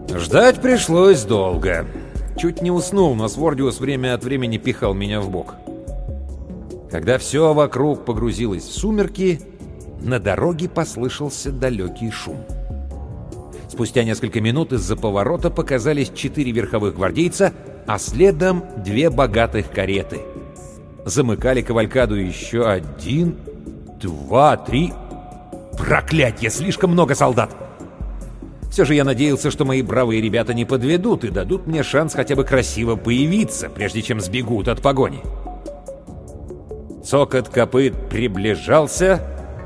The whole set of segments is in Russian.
Ждать пришлось долго. Чуть не уснул, но Свордиус время от времени пихал меня в бок. Когда все вокруг погрузилось в сумерки, на дороге послышался далекий шум. Спустя несколько минут из-за поворота показались 4 верховых гвардейца, а следом 2 богатых кареты. Замыкали кавалькаду еще 1, 2, 3... Проклятье, слишком много солдат! Все же я надеялся, что мои бравые ребята не подведут и дадут мне шанс хотя бы красиво появиться, прежде чем сбегут от погони. Цокот копыт приближался.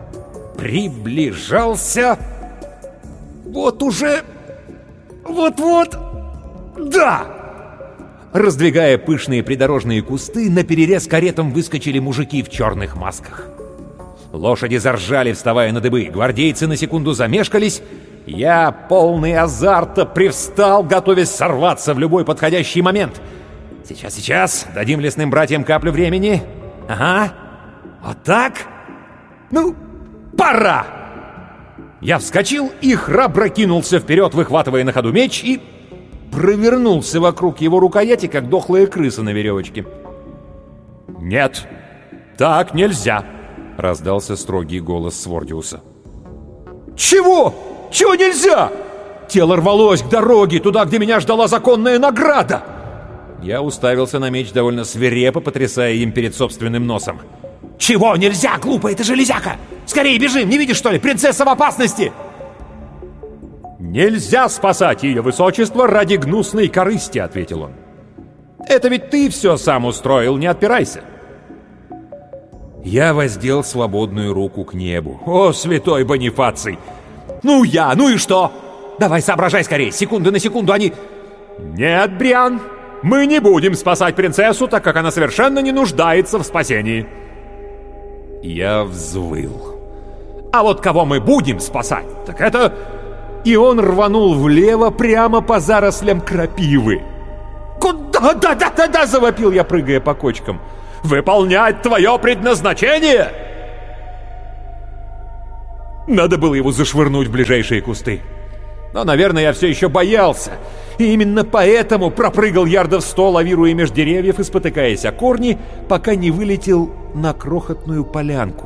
Вот уже... Вот-вот... Да! Раздвигая пышные придорожные кусты, наперерез каретам выскочили мужики в черных масках. Лошади заржали, вставая на дыбы. Гвардейцы на секунду замешкались. Я, полный азарта, привстал, готовясь сорваться в любой подходящий момент. Сейчас. Дадим лесным братьям каплю времени. Ага. Вот так. Ну, пора! Я вскочил и храбро кинулся вперед, выхватывая на ходу меч, и провернулся вокруг его рукояти, как дохлая крыса на веревочке. «Нет, так нельзя!» — раздался строгий голос Свордиуса. «Чего? Чего нельзя?» Тело рвалось к дороге, туда, где меня ждала законная награда. Я уставился на меч довольно свирепо, потрясая им перед собственным носом. «Чего нельзя, глупая ты железяка? Скорее бежим, не видишь, что ли? Принцесса в опасности!» «Нельзя спасать ее высочество ради гнусной корысти», — ответил он. «Это ведь ты все сам устроил, не отпирайся». Я воздел свободную руку к небу. «О, святой Бонифаций! Ну и что? Давай соображай скорее, секунды на секунду они...» «Нет, Бриан, мы не будем спасать принцессу, так как она совершенно не нуждается в спасении». Я взвыл. «А вот кого мы будем спасать, так это...» И он рванул влево прямо по зарослям крапивы. «Куда? Да!» — завопил я, прыгая по кочкам. «Выполнять твое предназначение!» Надо было его зашвырнуть в ближайшие кусты. Но, наверное, я все еще боялся. И именно поэтому пропрыгал ярдов 100, лавируя меж деревьев и спотыкаясь о корни, пока не вылетел на крохотную полянку.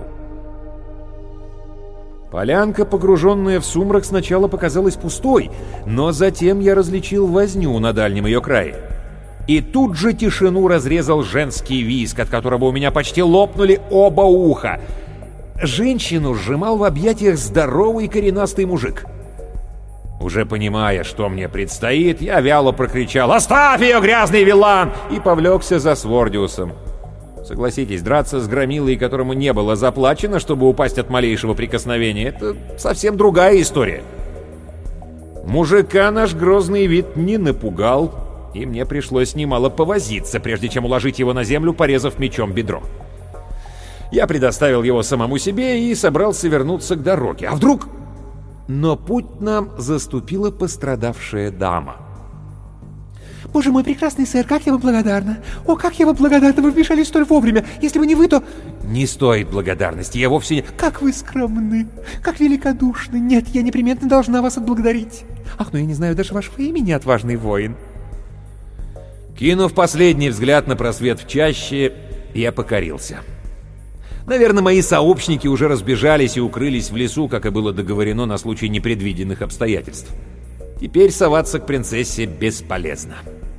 Полянка, погруженная в сумрак, сначала показалась пустой, но затем я различил возню на дальнем ее крае. И тут же тишину разрезал женский визг, от которого у меня почти лопнули оба уха. Женщину сжимал в объятиях здоровый коренастый мужик. Уже понимая, что мне предстоит, я вяло прокричал: «Оставь ее, грязный вилан!» и повлекся за Свордиусом. Согласитесь, драться с громилой, которому не было заплачено, чтобы упасть от малейшего прикосновения, это совсем другая история. Мужика наш грозный вид не напугал, и мне пришлось немало повозиться, прежде чем уложить его на землю, порезав мечом бедро. Я предоставил его самому себе и собрался вернуться к дороге. А вдруг... Но путь нам заступила пострадавшая дама. «Боже мой, прекрасный сэр, как я вам благодарна! О, как я вам благодарна! Вы вмешались столь вовремя! Если бы не вы, то...» «Не стоит благодарности, я вовсе не...» «Как вы скромны! Как великодушны! Нет, я непременно должна вас отблагодарить! Ах, ну я не знаю даже вашего имени, отважный воин!» Кинув последний взгляд на просвет в чаще, я покорился. Наверное, мои сообщники уже разбежались и укрылись в лесу, как и было договорено на случай непредвиденных обстоятельств. Теперь соваться к принцессе бесполезно.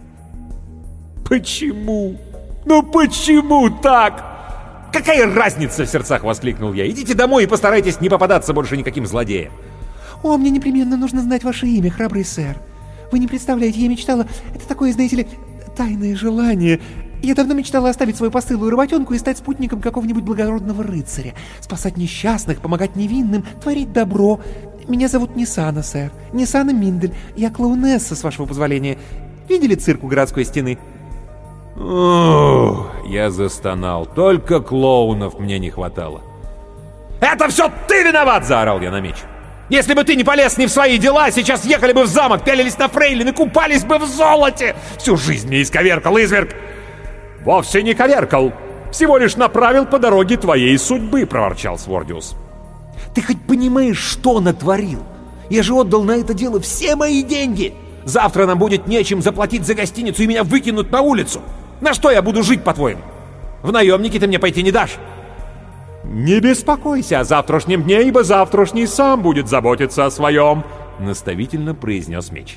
«Почему? Ну почему так? Какая разница?» — в сердцах воскликнул я. «Идите домой и постарайтесь не попадаться больше никаким злодеям». «О, мне непременно нужно знать ваше имя, храбрый сэр. Вы не представляете, я мечтала... Это такое, знаете ли, тайное желание. Я давно мечтала оставить свою постылую работенку и стать спутником какого-нибудь благородного рыцаря. Спасать несчастных, помогать невинным, творить добро. Меня зовут Нисана, сэр. Нисана Миндель. Я клоунесса, с вашего позволения. Видели цирк у городской стены?» Я застонал. Только клоунов мне не хватало. «Это все ты виноват!» — заорал я на меч. «Если бы ты не полез не в свои дела, сейчас ехали бы в замок, пялились на фрейлин и купались бы в золоте! Всю жизнь мне исковеркал изверг!» «Вовсе не коверкал! Всего лишь направил по дороге твоей судьбы!» — проворчал Свордиус. «Ты хоть понимаешь, что натворил? Я же отдал на это дело все мои деньги! Завтра нам будет нечем заплатить за гостиницу, и меня выкинут на улицу. На что я буду жить, по-твоему? В наемники ты мне пойти не дашь. «Не беспокойся о завтрашнем дне, ибо завтрашний сам будет заботиться о своем», — наставительно произнес меч.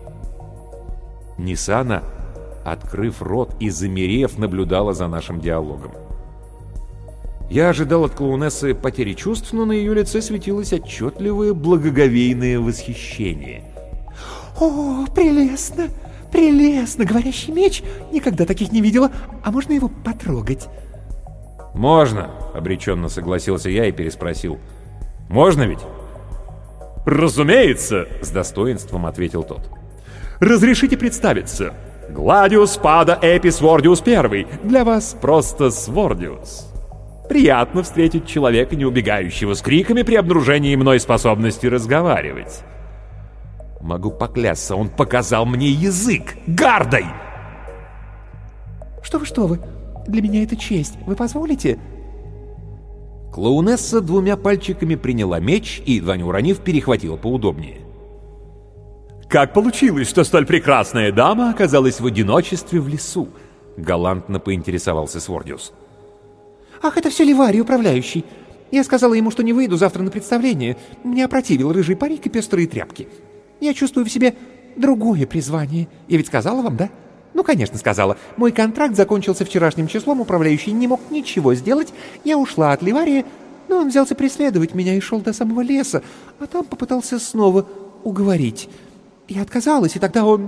Нисана, открыв рот и замерев, наблюдала за нашим диалогом. Я ожидал от клоунессы потери чувств, но на ее лице светилось отчетливое благоговейное восхищение. «О, прелестно! Прелестно! Говорящий меч! Никогда таких не видела. А можно его потрогать?» «Можно», — обреченно согласился я и переспросил. «Можно ведь?» «Разумеется», — с достоинством ответил тот. «Разрешите представиться. Гладиус Пада Эпис Вордиус I. Для вас просто Свордиус. Приятно встретить человека, не убегающего с криками при обнаружении мной способности разговаривать». Могу поклясться, он показал мне язык гардой. Что вы? Для меня это честь. Вы позволите?» Клоунесса двумя пальчиками приняла меч и, едва не уронив, перехватила поудобнее. «Как получилось, что столь прекрасная дама оказалась в одиночестве в лесу?» — галантно поинтересовался Свордиус. «Ах, это все Ливарий, управляющий. Я сказала ему, что не выйду завтра на представление. Меня опротивил рыжий парик и пестрые тряпки. Я чувствую в себе другое призвание. Я ведь сказала вам, да? Ну, конечно, сказала. Мой контракт закончился вчерашним числом, управляющий не мог ничего сделать. Я ушла от Ливария, но он взялся преследовать меня и шел до самого леса, а там попытался снова уговорить. Я отказалась, и тогда он...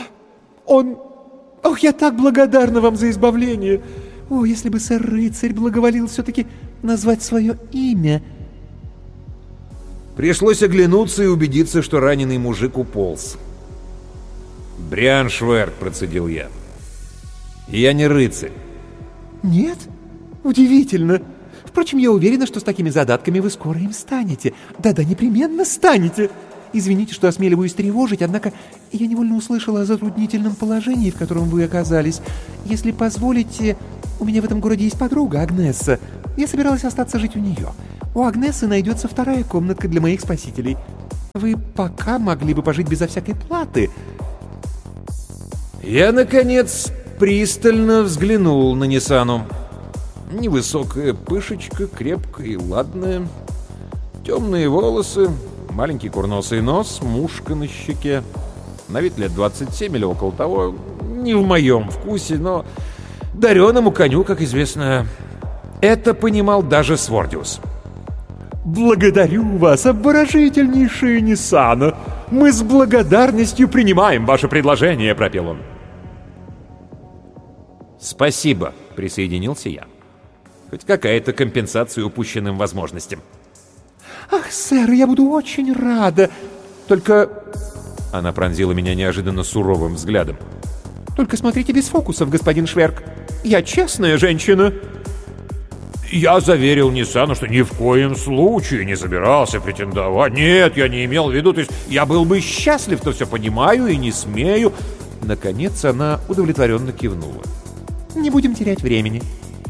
Ох, я так благодарна вам за избавление! О, если бы сэр-рыцарь благоволил все-таки назвать свое имя!» Пришлось оглянуться и убедиться, что раненый мужик уполз. «Брианшверк», — процедил я. «Я не рыцарь». «Нет? Удивительно. Впрочем, я уверена, что с такими задатками вы скоро им станете. Да-да, непременно станете. Извините, что осмеливаюсь тревожить, однако я невольно услышала о затруднительном положении, в котором вы оказались. Если позволите, у меня в этом городе есть подруга, Агнесса. Я собиралась остаться жить у нее. У Агнессы найдется вторая комнатка для моих спасителей. Вы пока могли бы пожить безо всякой платы». Я, наконец, пристально взглянул на Нисану. Невысокая пышечка, крепкая и ладная. Темные волосы, маленький курносый нос, мушка на щеке. На вид лет 27 или около того. Не в моем вкусе, но дареному коню, как известно, это понимал даже Свордиус. «Благодарю вас, обворожительнейшая Нисана! Мы с благодарностью принимаем ваше предложение», — пропел он. «Спасибо», — присоединился я. «Хоть какая-то компенсация упущенным возможностям». «Ах, сэр, я буду очень рада. Только...» Она пронзила меня неожиданно суровым взглядом. «Только смотрите без фокусов, господин Шверк. Я честная женщина». Я заверил Нисану, что ни в коем случае не собирался претендовать. Нет, я не имел в виду, то есть я был бы счастлив, то все понимаю и не смею. Наконец она удовлетворенно кивнула. «Не будем терять времени».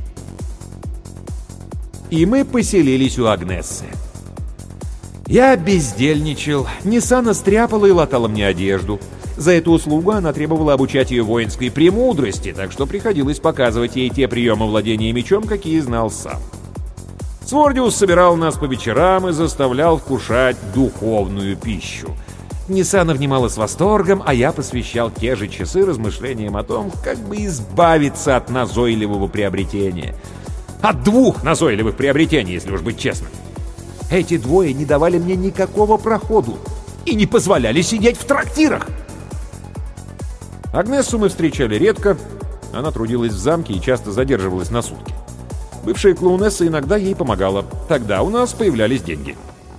И мы поселились у Агнессы. Я бездельничал, Нисана стряпала и латала мне одежду. За эту услугу она требовала обучать ее воинской премудрости, так что приходилось показывать ей те приемы владения мечом, какие знал сам. Свордиус собирал нас по вечерам и заставлял вкушать духовную пищу. Нисана внимала с восторгом, а я посвящал те же часы размышлениям о том, как бы избавиться от назойливого приобретения. От двух назойливых приобретений, если уж быть честным. Эти двое не давали мне никакого проходу и не позволяли сидеть в трактирах. Агнессу мы встречали редко. Она трудилась в замке и часто задерживалась на сутки. Бывшая клоунесса иногда ей помогала. Тогда у нас появлялись деньги.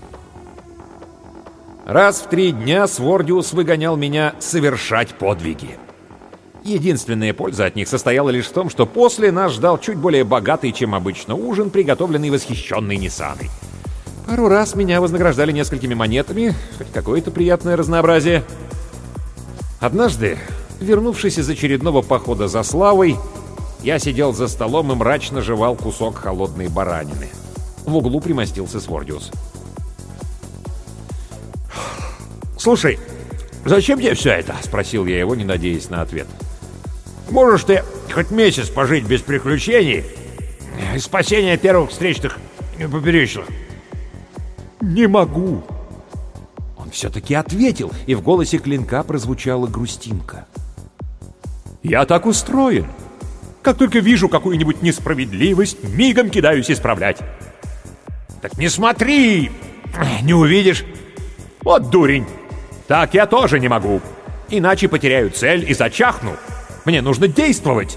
Раз в 3 дня Свордиус выгонял меня совершать подвиги. Единственная польза от них состояла лишь в том, что после нас ждал чуть более богатый, чем обычно, ужин, приготовленный восхищенной Нисаной. Пару раз меня вознаграждали несколькими монетами, хоть какое-то приятное разнообразие. Однажды, вернувшись из очередного похода за славой, я сидел за столом и мрачно жевал кусок холодной баранины. В углу примостился Свордиус. «Слушай, «Зачем тебе все это?» — спросил я его, не надеясь на ответ. «Можешь ты хоть месяц пожить без приключений и спасения первых встречных поперечных?» «Не могу!» Он все-таки ответил, и в голосе Клинка прозвучала грустинка. «Я так устроен. Как только вижу какую-нибудь несправедливость, мигом кидаюсь исправлять». «Так не смотри! Не увидишь!» «Вот дурень! Так я тоже не могу. Иначе потеряю цель и зачахну. Мне нужно действовать!»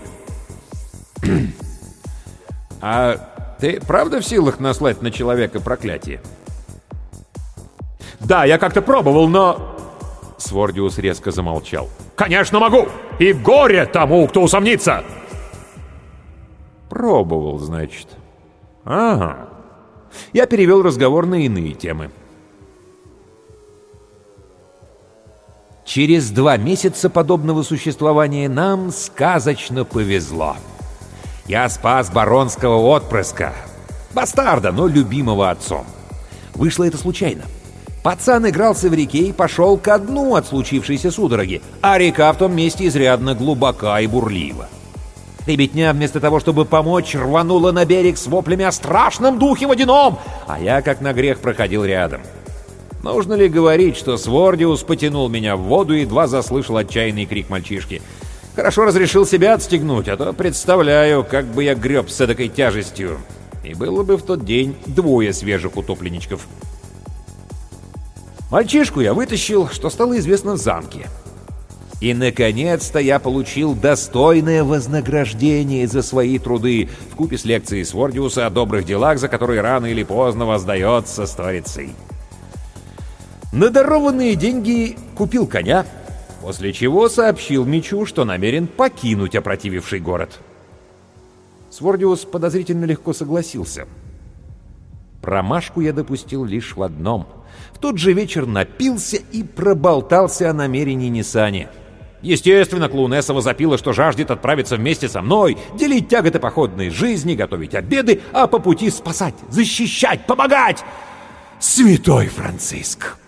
«А ты правда в силах наслать на человека проклятие?» «Да, я как-то пробовал, но...» Свордиус резко замолчал. «Конечно могу! И горе тому, кто усомнится!» «Пробовал, значит. Ага». Я перевел разговор на иные темы. Через 2 месяца подобного существования нам сказочно повезло. Я спас баронского отпрыска. Бастарда, но любимого отцом. Вышло это случайно. Пацан игрался в реке и пошел ко дну от случившейся судороги, а река в том месте изрядно глубока и бурлива. Ребятня, вместо того, чтобы помочь, рванула на берег с воплями о страшном духе водяном, а я, как на грех, проходил рядом. Нужно ли говорить, что Свордиус потянул меня в воду и едва заслышал отчаянный крик мальчишки? Хорошо разрешил себя отстегнуть, а то представляю, как бы я греб с эдакой тяжестью. И было бы в тот день 2 свежих утопленничков. Мальчишку я вытащил, что стало известно в замке. И, наконец-то, я получил достойное вознаграждение за свои труды, вкупе с лекцией Свордиуса о добрых делах, за которые рано или поздно воздается сторицей. На дарованные деньги купил коня, после чего сообщил мечу, что намерен покинуть опротививший город. Свордиус подозрительно легко согласился. Промашку я допустил лишь в одном. В тот же вечер напился и проболтался о намерении Нисани. Естественно, Клоунесса возопила, что жаждет отправиться вместе со мной, делить тяготы походной жизни, готовить обеды, а по пути спасать, защищать, помогать. Святой Франциск!